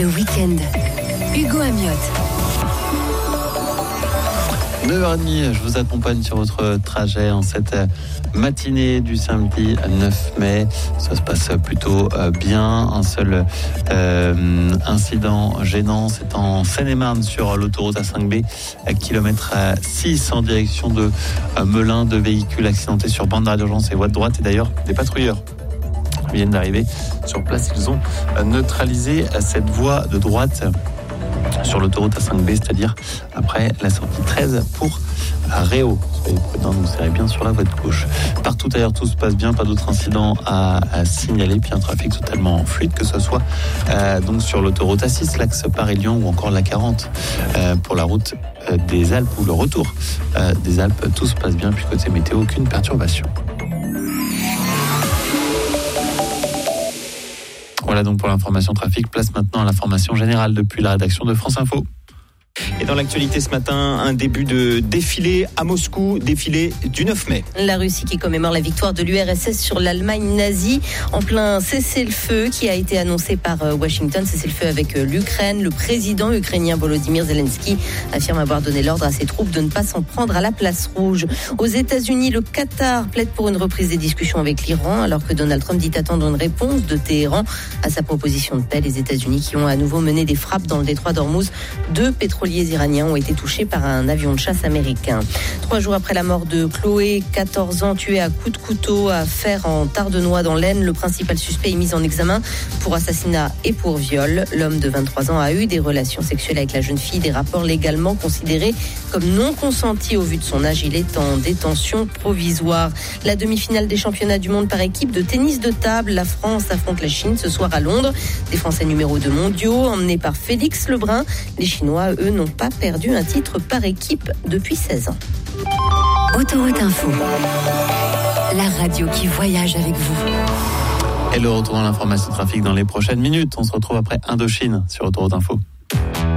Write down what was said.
le week-end. Hugo Amiot. 9h30, je vous accompagne sur votre trajet en cette matinée du samedi 9 mai. Ça se passe plutôt bien. Un seul incident gênant, c'est en Seine-et-Marne sur l'autoroute A5B, kilomètre 6 en direction de Melun. 2 véhicules accidentés sur bande d'arrêt d'urgence et voie de droite. Et d'ailleurs, des patrouilleurs viennent d'arriver sur place. Ils ont neutralisé cette voie de droite sur l'autoroute A5B, c'est-à-dire après la sortie 13 pour Réau. Soyez prudents, vous serez bien sur la voie de gauche. Partout ailleurs, tout se passe bien, pas d'autres incidents à signaler, puis un trafic totalement fluide, que ce soit donc sur l'autoroute A6, l'axe Paris-Lyon ou encore la 40 pour la route des Alpes ou le retour des Alpes. Tout se passe bien, puis côté météo, aucune perturbation. Voilà donc pour l'information trafic. Place maintenant à l'information générale depuis la rédaction de France Info. Et dans l'actualité ce matin, un début de défilé à Moscou, défilé du 9 mai. La Russie qui commémore la victoire de l'URSS sur l'Allemagne nazie en plein cessez-le-feu qui a été annoncé par Washington. Cessez-le-feu avec l'Ukraine. Le président ukrainien Volodymyr Zelensky affirme avoir donné l'ordre à ses troupes de ne pas s'en prendre à la place rouge. Aux États-Unis, le Qatar plaide pour une reprise des discussions avec l'Iran alors que Donald Trump dit attendre une réponse de Téhéran à sa proposition de paix. Les États-Unis qui ont à nouveau mené des frappes dans le détroit d'Ormuz. 2 pétroliers iraniens ont été touchés par un avion de chasse américain. 3 jours après la mort de Chloé, 14 ans, tuée à coups de couteau à Fères en Tardenois dans l'Aisne, le principal suspect est mis en examen pour assassinat et pour viol. L'homme de 23 ans a eu des relations sexuelles avec la jeune fille, des rapports légalement considérés comme non consentis au vu de son âge. Il est en détention provisoire. La demi-finale des championnats du monde par équipe de tennis de table. La France affronte la Chine ce soir à Londres. Des Français numéro 2 mondiaux emmenés par Félix Lebrun. Les Chinois, eux, n'ont pas perdu un titre par équipe depuis 16 ans. Autoroute Info, la radio qui voyage avec vous. Et le retour dans l'information trafic dans les prochaines minutes. On se retrouve après Indochine sur Autoroute Info.